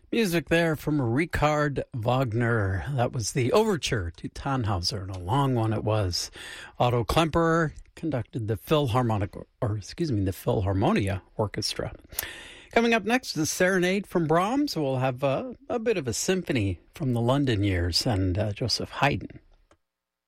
Music there from Richard Wagner. That was the overture to Tannhauser, and a long one it was. Otto Klemperer conducted the Philharmonia Orchestra. Coming up next, the Serenade from Brahms. We'll have a bit of a symphony from the London years and Joseph Haydn.